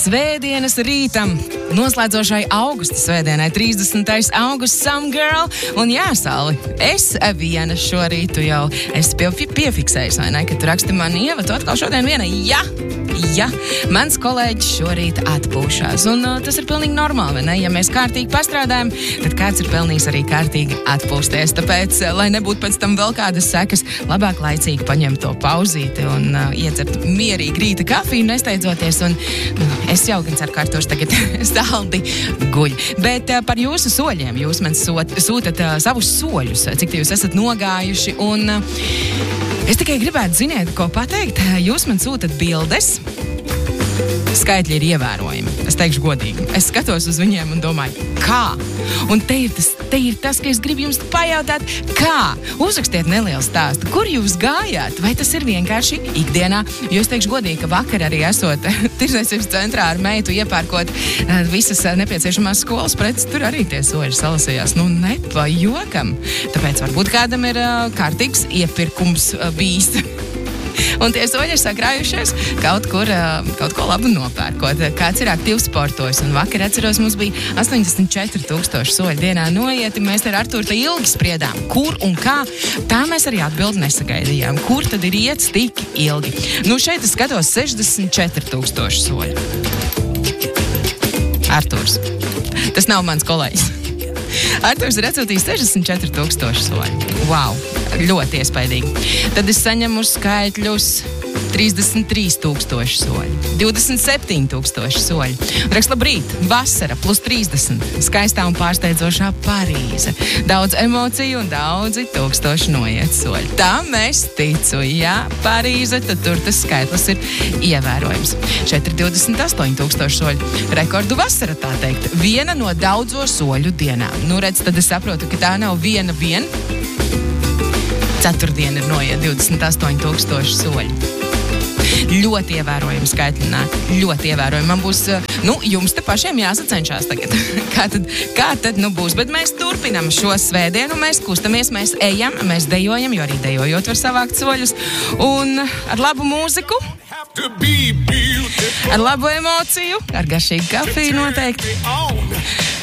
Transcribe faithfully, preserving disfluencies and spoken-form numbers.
Svētdienas rītam, noslēdzošai augusta svētdienai, trīsdesmitais augusts, Some Girl, un jā, Sali, es viena šorītu jau esi pie, piefiksējis, vai ne, kad tu raksti man ievadu atkal šodien viena, ja, ja, mans kolēģis šorīt atpūšās, un uh, tas ir pilnīgi normāli, vai ne, ja mēs kārtīgi pastrādājam, tad kāds ir pelnījis arī kārtīgi atpūsties, tāpēc, uh, lai nebūtu pēc tam vēl kādas sekas, labāk laicīgi paņemt to pauzīti un uh, iedzert mierīgi rīta kafiju, nesteidzoties, un uh, es jau gan ceru, ka Arturs tagad saldi guļ. Bet uh, par jūsu soļiem, jūs man sot, sūtat uh, savus soļus, cik jūs esat nogājuši, un uh, es tikai gribētu, ziniet, ko pateikt, jūs man sūtat bildes, skaitļi ir ievērojami, es teikšu godīgi. Es skatos uz viņiem un domāju, kā? Un te ir tas, te ir tas, ka es gribu jums pajautāt, kā? Uzrakstiet nelielu stāstu, kur jūs gājāt? Vai tas ir vienkārši ikdienā? Jo es teikšu godīgi, ka vakar arī esot tirdzniecības centrā ar meitu iepērkot visas nepieciešamās skolas preces, tur arī tie soļi salasījās. Nu, ne pa jokam. Tāpēc varbūt kādam ir uh, kārtīgs iepirkums uh, bijis. Un tie soļi ir sakrājušies kaut kur, kaut ko labu nopērkot. Kāds ir aktīvs sportojis. Un vakar, atceros, mums bija astoņdesmit četri tūkstoši soļu dienā noieti. Mēs ar Arturu te ilgi spriedām, kur un kā. Tā mēs arī atbildi nesagaidījām. Kur tad ir iets tik ilgi? Nu, šeit es skatos sešdesmit četri tūkstoši soļu. Arturs. Tas nav mans kolēģis. Arturs ir atsūtījis sešdesmit četri tūkstoši soļu. Wow! Ļoti iespaidīgi. Tad es saņemu skaitļus trīsdesmit trīs tūkstoši soļu, divdesmit septiņi tūkstoši soļu. Raksts labrīt, vasara plus trīsdesmit, skaistā un pārsteidzošā Parīze. Daudz emociju un daudzi tūkstoši noiet soļu. Tam es ticu, jā, Parīze, tad tur tas skaitlis ir ievērojams. Šeit ir divdesmit astoņi tūkstoši soļu. Rekordu vasara, tā teikt, viena no daudzo soļu dienām. Nu, redz, tad es saprotu, ka tā nav viena vien. Ceturtdien ir noiet divdesmit astoņi tūkstoši soļu. Ļoti ievērojami skaitļi nāk. Ļoti ievērojami. Man būs, nu, jums te pašiem jāsacenšās tagad. kā tad, kā tad, nu, būs. Bet mēs turpinam šo svētdienu, mēs kustamies, mēs ejam, mēs dejojam, jo arī dejojot var savākt soļus. Un ar labu mūziku, ar labu emociju, ar garšīgu kafiju noteikti.